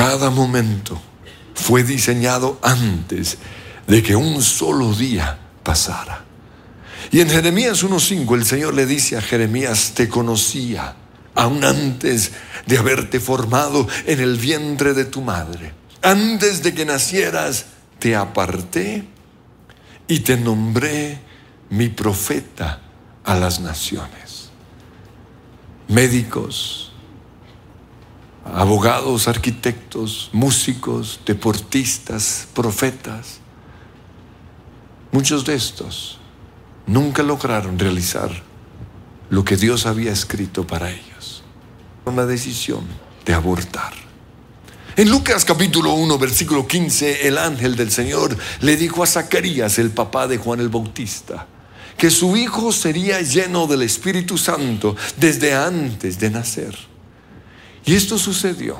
Cada momento fue diseñado antes de que un solo día pasara. Y en Jeremías 1:5 el Señor le dice a Jeremías: te conocía aún antes de haberte formado en el vientre de tu madre. Antes de que nacieras te aparté y te nombré mi profeta a las naciones. Médicos, abogados, arquitectos, músicos, deportistas, profetas, muchos de estos nunca lograron realizar lo que Dios había escrito para ellos. Una decisión de abortar. En Lucas capítulo 1 versículo 15, el ángel del Señor le dijo a Zacarías, el papá de Juan el Bautista, que su hijo sería lleno del Espíritu Santo desde antes de nacer. Y esto sucedió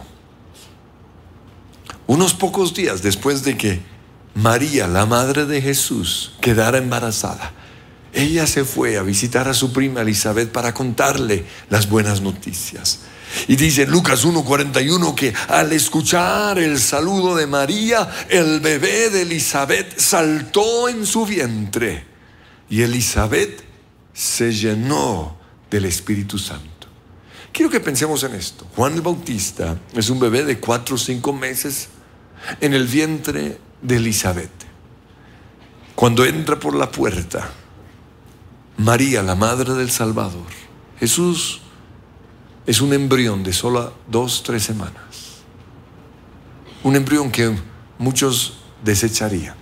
unos pocos días después de que María, la madre de Jesús, quedara embarazada. Ella se fue a visitar a su prima Elizabeth para contarle las buenas noticias. Y dice Lucas 1:41 que al escuchar el saludo de María, el bebé de Elizabeth saltó en su vientre y Elizabeth se llenó del Espíritu Santo. Quiero que pensemos en esto. Juan el Bautista es un bebé de 4 o 5 meses en el vientre de Elizabeth. Cuando entra por la puerta María, la madre del Salvador, Jesús es un embrión de solo 2-3 semanas. Un embrión que muchos desecharían.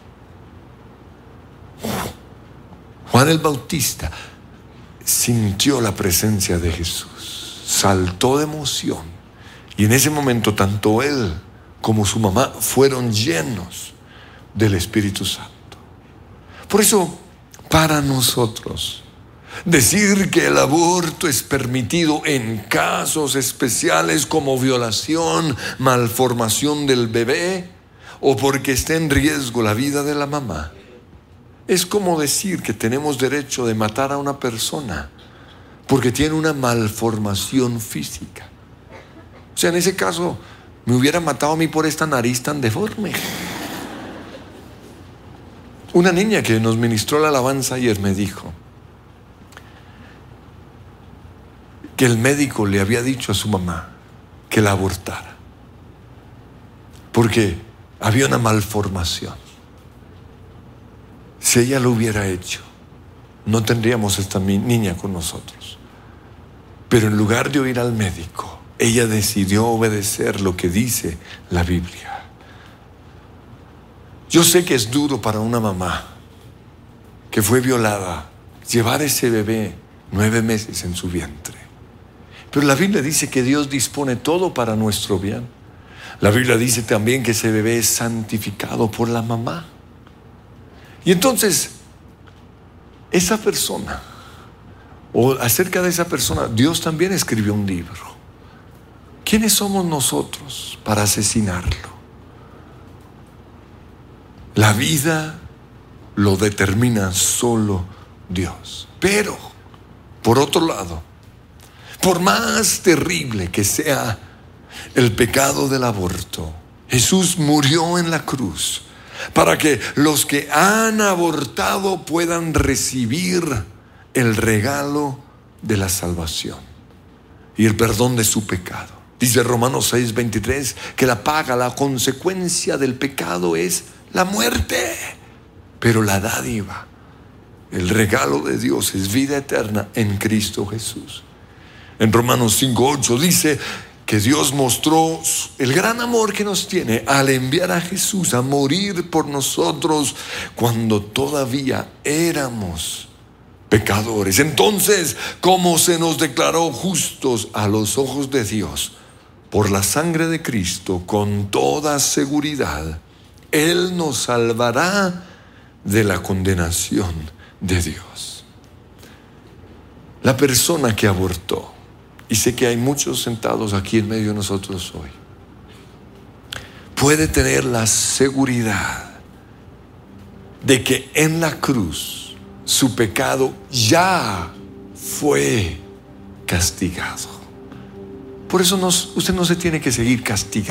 Juan el Bautista sintió la presencia de Jesús, saltó de emoción, y en ese momento tanto él como su mamá fueron llenos del Espíritu Santo. Por eso, para nosotros, decir que el aborto es permitido en casos especiales como violación, malformación del bebé o porque esté en riesgo la vida de la mamá, es como decir que tenemos derecho de matar a una persona porque tiene una malformación física. O sea, en ese caso me hubiera matado a mí por esta nariz tan deforme. Una niña que nos ministró la alabanza ayer me dijo que el médico le había dicho a su mamá que la abortara porque había una malformación. Si ella lo hubiera hecho, no tendríamos esta niña con nosotros. Pero en lugar de oír al médico, ella decidió obedecer lo que dice la Biblia. Yo sé que es duro para una mamá que fue violada llevar ese bebé 9 meses en su vientre. Pero la Biblia dice que Dios dispone todo para nuestro bien. La Biblia dice también que ese bebé es santificado por la mamá. Y entonces, esa persona, o acerca de esa persona, Dios también escribió un libro. ¿Quiénes somos nosotros para asesinarlo? La vida lo determina solo Dios. Pero, por otro lado, por más terrible que sea el pecado del aborto, Jesús murió en la cruz para que los que han abortado puedan recibir el regalo de la salvación y el perdón de su pecado. Dice Romanos 6:23 que la paga, la consecuencia del pecado es la muerte, pero la dádiva, el regalo de Dios es vida eterna en Cristo Jesús. En Romanos 5:8 dice que Dios mostró el gran amor que nos tiene al enviar a Jesús a morir por nosotros cuando todavía éramos pecadores. Entonces, como se nos declaró justos a los ojos de Dios por la sangre de Cristo, con toda seguridad Él nos salvará de la condenación de Dios. La persona que abortó, y sé que hay muchos sentados aquí en medio de nosotros hoy, puede tener la seguridad de que en la cruz su pecado ya fue castigado. Por eso usted no se tiene que seguir castigando.